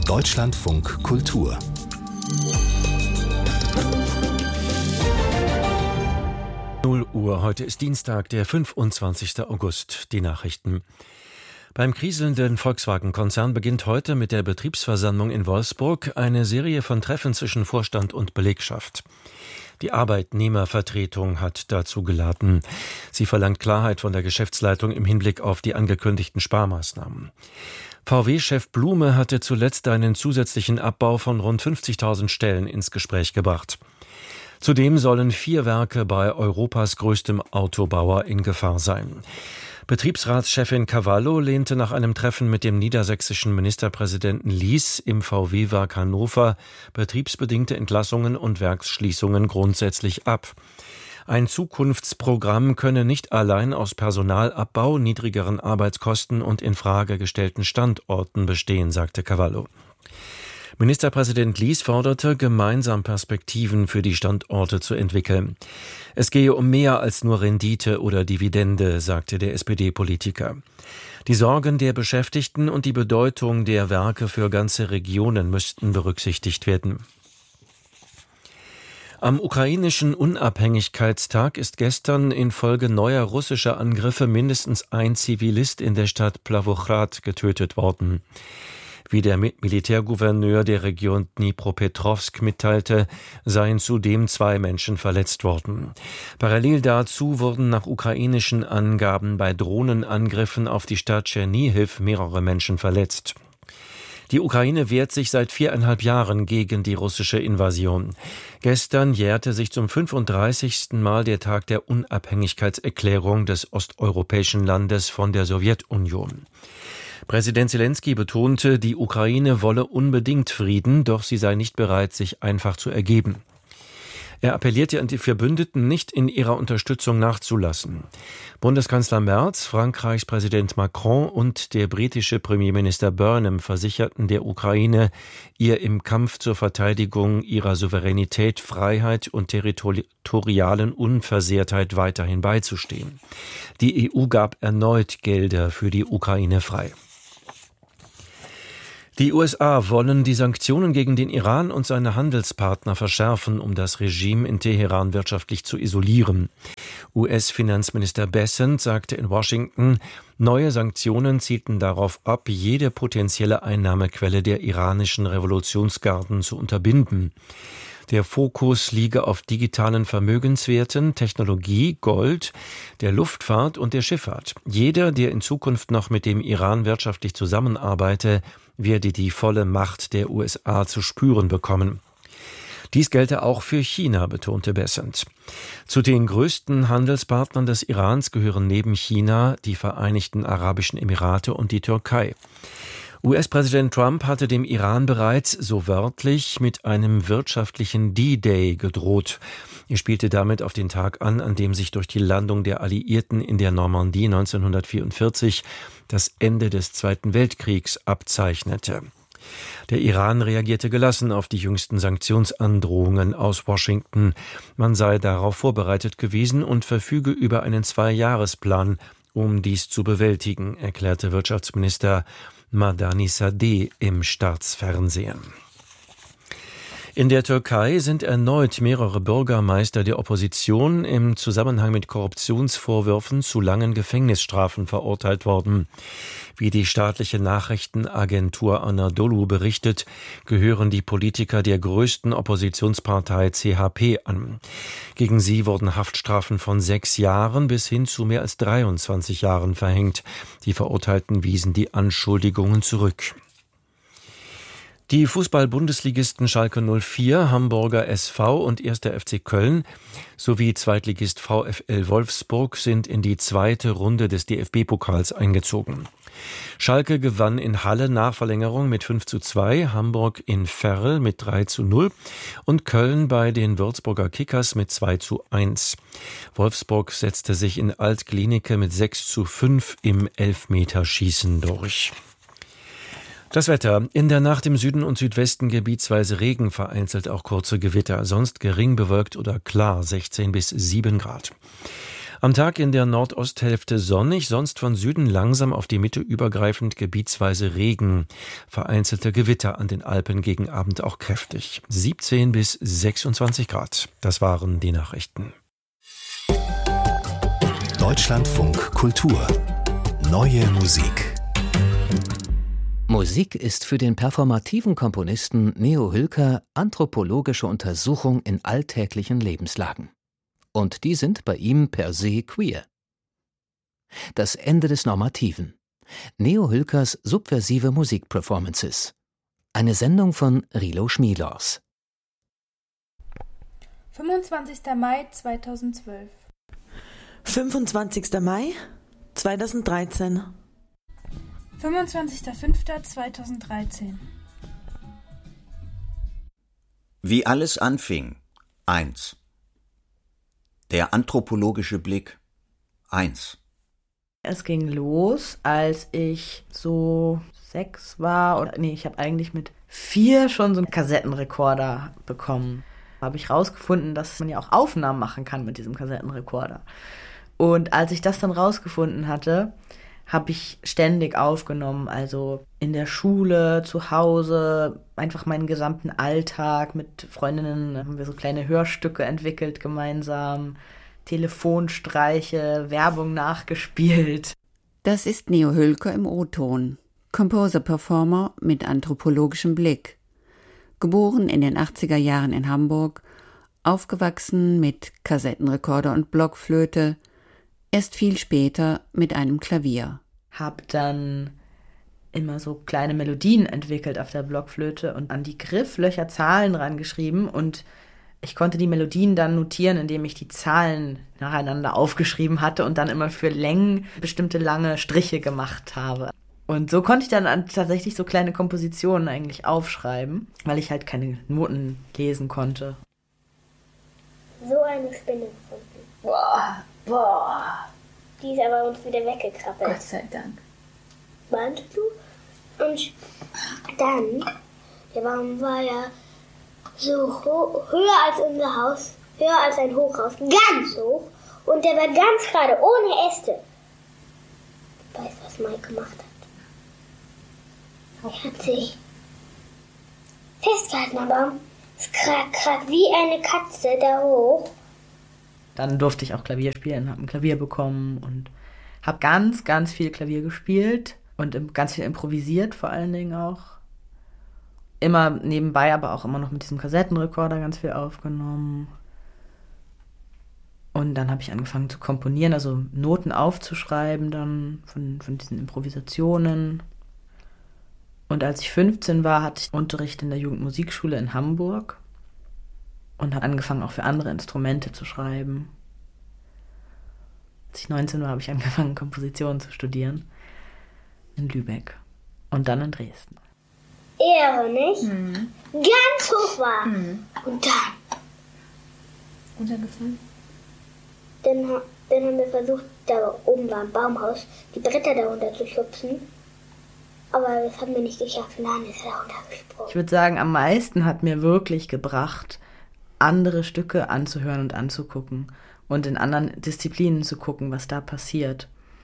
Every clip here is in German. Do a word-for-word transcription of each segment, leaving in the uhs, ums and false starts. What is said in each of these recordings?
Deutschlandfunk Kultur. null Uhr, heute ist Dienstag, der fünfundzwanzigster August. Die Nachrichten. Beim kriselnden Volkswagen-Konzern beginnt heute mit der Betriebsversammlung in Wolfsburg eine Serie von Treffen zwischen Vorstand und Belegschaft. Die Arbeitnehmervertretung hat dazu geladen. Sie verlangt Klarheit von der Geschäftsleitung im Hinblick auf die angekündigten Sparmaßnahmen. V W-Chef Blume hatte zuletzt einen zusätzlichen Abbau von rund fünfzigtausend Stellen ins Gespräch gebracht. Zudem sollen vier Werke bei Europas größtem Autobauer in Gefahr sein. Betriebsratschefin Cavallo lehnte nach einem Treffen mit dem niedersächsischen Ministerpräsidenten Lies im V W-Werk Hannover betriebsbedingte Entlassungen und Werksschließungen grundsätzlich ab. Ein Zukunftsprogramm könne nicht allein aus Personalabbau, niedrigeren Arbeitskosten und in Frage gestellten Standorten bestehen, sagte Cavallo. Ministerpräsident Lies forderte, gemeinsam Perspektiven für die Standorte zu entwickeln. Es gehe um mehr als nur Rendite oder Dividende, sagte der S P D-Politiker. Die Sorgen der Beschäftigten und die Bedeutung der Werke für ganze Regionen müssten berücksichtigt werden. Am ukrainischen Unabhängigkeitstag ist gestern infolge neuer russischer Angriffe mindestens ein Zivilist in der Stadt Pawłowrad getötet worden. Wie der Militärgouverneur der Region Dnipropetrovsk mitteilte, seien zudem zwei Menschen verletzt worden. Parallel dazu wurden nach ukrainischen Angaben bei Drohnenangriffen auf die Stadt Tschernihiw mehrere Menschen verletzt. Die Ukraine wehrt sich seit viereinhalb Jahren gegen die russische Invasion. Gestern jährte sich zum fünfunddreißigsten Mal der Tag der Unabhängigkeitserklärung des osteuropäischen Landes von der Sowjetunion. Präsident Zelensky betonte, die Ukraine wolle unbedingt Frieden, doch sie sei nicht bereit, sich einfach zu ergeben. Er appellierte an die Verbündeten, nicht in ihrer Unterstützung nachzulassen. Bundeskanzler Merz, Frankreichs Präsident Macron und der britische Premierminister Burnham versicherten der Ukraine, ihr im Kampf zur Verteidigung ihrer Souveränität, Freiheit und territorialen Unversehrtheit weiterhin beizustehen. Die E U gab erneut Gelder für die Ukraine frei. Die U S A wollen die Sanktionen gegen den Iran und seine Handelspartner verschärfen, um das Regime in Teheran wirtschaftlich zu isolieren. U S-Finanzminister Bessent sagte in Washington, neue Sanktionen zielten darauf ab, jede potenzielle Einnahmequelle der iranischen Revolutionsgarden zu unterbinden. Der Fokus liege auf digitalen Vermögenswerten, Technologie, Gold, der Luftfahrt und der Schifffahrt. Jeder, der in Zukunft noch mit dem Iran wirtschaftlich zusammenarbeite, werde die volle Macht der U S A zu spüren bekommen. Dies gelte auch für China, betonte Bessent. Zu den größten Handelspartnern des Irans gehören neben China die Vereinigten Arabischen Emirate und die Türkei. U S-Präsident Trump hatte dem Iran bereits, so wörtlich, mit einem wirtschaftlichen D-Day gedroht. Er spielte damit auf den Tag an, an dem sich durch die Landung der Alliierten in der Normandie neunzehnhundertvierundvierzig das Ende des Zweiten Weltkriegs abzeichnete. Der Iran reagierte gelassen auf die jüngsten Sanktionsandrohungen aus Washington. Man sei darauf vorbereitet gewesen und verfüge über einen Zwei-Jahres-Plan, um dies zu bewältigen, erklärte Wirtschaftsminister Madani Sadeh im Staatsfernsehen. In der Türkei sind erneut mehrere Bürgermeister der Opposition im Zusammenhang mit Korruptionsvorwürfen zu langen Gefängnisstrafen verurteilt worden. Wie die staatliche Nachrichtenagentur Anadolu berichtet, gehören die Politiker der größten Oppositionspartei C H P an. Gegen sie wurden Haftstrafen von sechs Jahren bis hin zu mehr als dreiundzwanzig Jahren verhängt. Die Verurteilten wiesen die Anschuldigungen zurück. Die Fußball-Bundesligisten Schalke null vier, Hamburger S V und erster F C Köln sowie Zweitligist VfL Wolfsburg sind in die zweite Runde des D F B-Pokals eingezogen. Schalke gewann in Halle nach Verlängerung mit fünf zu zwei, Hamburg in Verl mit drei zu null und Köln bei den Würzburger Kickers mit zwei zu eins. Wolfsburg setzte sich in Alt-Glienicke mit sechs zu fünf im Elfmeterschießen durch. Das Wetter. In der Nacht im Süden und Südwesten gebietsweise Regen, vereinzelt auch kurze Gewitter. Sonst gering bewölkt oder klar, sechzehn bis sieben Grad. Am Tag in der Nordosthälfte sonnig, sonst von Süden langsam auf die Mitte übergreifend gebietsweise Regen. Vereinzelte Gewitter an den Alpen gegen Abend auch kräftig. siebzehn bis sechsundzwanzig Grad. Das waren die Nachrichten. Deutschlandfunk Kultur. Neue Musik. Musik ist für den performativen Komponisten Neo Hülker anthropologische Untersuchung in alltäglichen Lebenslagen. Und die sind bei ihm per se queer. Das Ende des Normativen. Neo Hülkers subversive Musikperformances. Eine Sendung von Rilo Schmielors. fünfundzwanzigster Mai zweitausendzwölf. fünfundzwanzigster Mai zweitausenddreizehn. fünfundzwanzigster fünfter zweitausenddreizehn. Wie alles anfing. eins. Der anthropologische Blick. eins. Es ging los, als ich so sechs war. Oder nee, ich habe eigentlich mit vier schon so einen Kassettenrekorder bekommen. Habe ich rausgefunden, dass man ja auch Aufnahmen machen kann mit diesem Kassettenrekorder. Und als ich das dann rausgefunden hatte, habe ich ständig aufgenommen, also in der Schule, zu Hause, einfach meinen gesamten Alltag. Mit Freundinnen haben wir so kleine Hörstücke entwickelt gemeinsam, Telefonstreiche, Werbung nachgespielt. Das ist Neo Hülker im O-Ton, Composer-Performer mit anthropologischem Blick. Geboren in den achtziger Jahren in Hamburg, aufgewachsen mit Kassettenrekorder und Blockflöte, erst viel später mit einem Klavier. Hab dann immer so kleine Melodien entwickelt auf der Blockflöte und an die Grifflöcher Zahlen rangeschrieben und ich konnte die Melodien dann notieren, indem ich die Zahlen nacheinander aufgeschrieben hatte und dann immer für Längen bestimmte lange Striche gemacht habe. Und so konnte ich dann tatsächlich so kleine Kompositionen eigentlich aufschreiben, weil ich halt keine Noten lesen konnte. So eine Spinne gefunden. Boah, boah. Die ist aber uns wieder weggekrabbelt. Gott sei Dank. Meinst du? Und dann, der Baum war ja so ho- höher als unser Haus, höher als ein Hochhaus, ganz hoch. Und der war ganz gerade, ohne Äste. Weißt du, was Mike gemacht hat? Er hat sich festgehalten am Baum. Es krack, krack, wie eine Katze da hoch. Dann durfte ich auch Klavier spielen, habe ein Klavier bekommen und habe ganz, ganz viel Klavier gespielt und ganz viel improvisiert vor allen Dingen auch. Immer nebenbei, aber auch immer noch mit diesem Kassettenrekorder ganz viel aufgenommen. Und dann habe ich angefangen zu komponieren, also Noten aufzuschreiben dann von, von diesen Improvisationen. Und als ich fünfzehn war, hatte ich Unterricht in der Jugendmusikschule in Hamburg und habe angefangen, auch für andere Instrumente zu schreiben. Als ich neunzehn war, habe ich angefangen, Komposition zu studieren in Lübeck und dann in Dresden. Ehre, nicht? Mhm. Ganz hoch war. Mhm. Und dann, Runtergefallen? dann, ha- dann haben wir versucht, da oben war ein Baumhaus, die Bretter darunter zu schubsen. Aber das haben wir nicht geschafft. Und dann ist er runtergesprungen. Ich würde sagen, am meisten hat mir wirklich gebracht, andere Stücke anzuhören und anzugucken und in anderen Disziplinen zu gucken, was da passiert.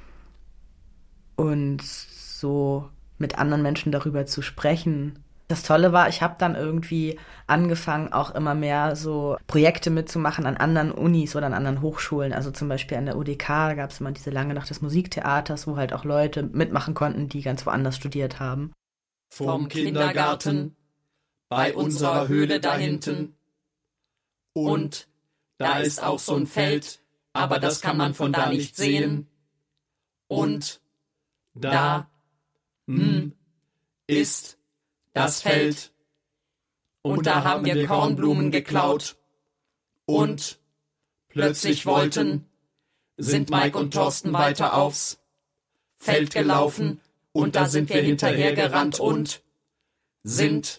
Und so mit anderen Menschen darüber zu sprechen. Das Tolle war, ich habe dann irgendwie angefangen, auch immer mehr so Projekte mitzumachen an anderen Unis oder an anderen Hochschulen. Also zum Beispiel an der U D K gab es immer diese lange Nacht des Musiktheaters, wo halt auch Leute mitmachen konnten, die ganz woanders studiert haben. Vom Kindergarten, bei unserer Höhle da hinten. Und da ist auch so ein Feld, aber das kann man von da nicht sehen. Und da hm, ist das Feld. Und da haben wir Kornblumen geklaut. Und plötzlich wollten, sind Mike und Thorsten weiter aufs Feld gelaufen. Und da sind wir hinterhergerannt und sind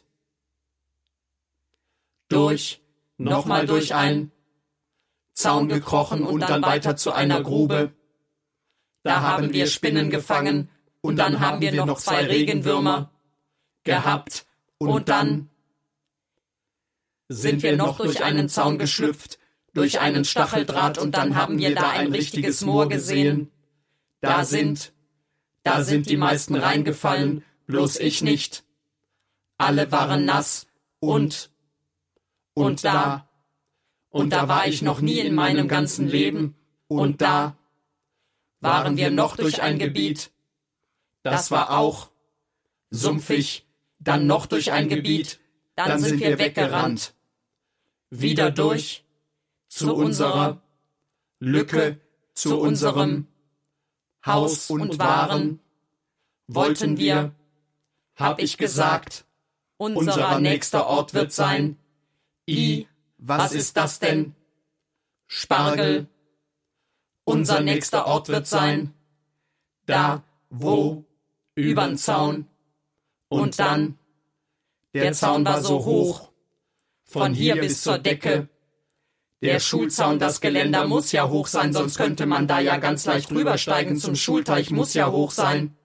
durch, nochmal durch einen Zaun gekrochen und dann weiter zu einer Grube. Da haben wir Spinnen gefangen und dann haben wir noch zwei Regenwürmer gehabt und dann sind wir noch durch einen Zaun geschlüpft durch einen Stacheldraht und dann haben wir da ein richtiges Moor gesehen. Da sind, da sind die meisten reingefallen, bloß ich nicht. Alle waren nass und, und da, und da war ich noch nie in meinem ganzen Leben und da waren wir noch durch ein Gebiet, das war auch sumpfig, dann noch durch ein Gebiet, dann sind wir weggerannt, wieder durch, zu unserer Lücke, zu unserem Haus und waren, wollten wir, hab ich gesagt, unser nächster Ort wird sein. I, was ist das denn? Spargel. Unser nächster Ort wird sein. Da, wo, übern Zaun. Und dann, der Zaun war so hoch, von hier bis zur Decke. Der Schulzaun, das Geländer muss ja hoch sein, sonst könnte man da ja ganz leicht rübersteigen zum Schulteich, muss ja hoch sein.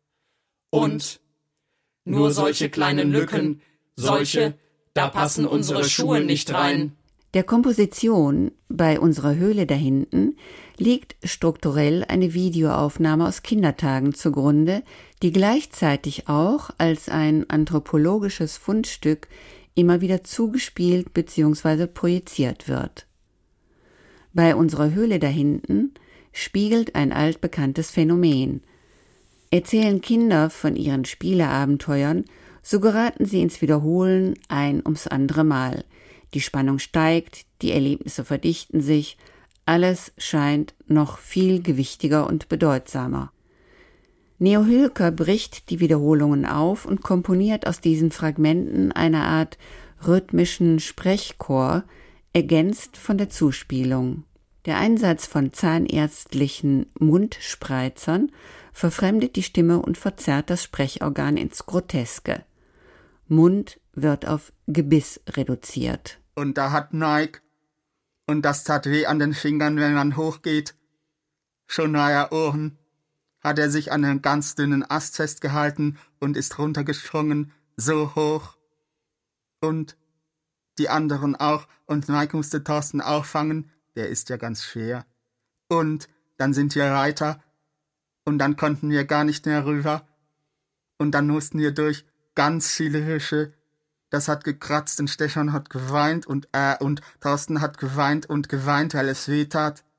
Und nur solche kleinen Lücken, solche, da passen unsere Schuhe nicht rein. Der Komposition bei unserer Höhle da hinten liegt strukturell eine Videoaufnahme aus Kindertagen zugrunde, die gleichzeitig auch als ein anthropologisches Fundstück immer wieder zugespielt bzw. projiziert wird. Bei unserer Höhle da hinten spiegelt ein altbekanntes Phänomen. Erzählen Kinder von ihren Spieleabenteuern, so geraten sie ins Wiederholen ein ums andere Mal. Die Spannung steigt, die Erlebnisse verdichten sich, alles scheint noch viel gewichtiger und bedeutsamer. Neo Hülker bricht die Wiederholungen auf und komponiert aus diesen Fragmenten eine Art rhythmischen Sprechchor, ergänzt von der Zuspielung. Der Einsatz von zahnärztlichen Mundspreizern verfremdet die Stimme und verzerrt das Sprechorgan ins Groteske. Mund wird auf Gebiss reduziert. Und da hat Nike, und das tat weh an den Fingern, wenn man hochgeht. Schon nahe Ohren hat er sich an einem ganz dünnen Ast festgehalten und ist runtergesprungen, so hoch. Und die anderen auch, und Nike musste Thorsten auffangen, der ist ja ganz schwer. Und dann sind wir weiter, und dann konnten wir gar nicht mehr rüber. Und dann mussten wir durch ganz viele Hüsche. Das hat gekratzt und Stefan hat geweint und äh, und Thorsten hat geweint und geweint, weil es weh tat.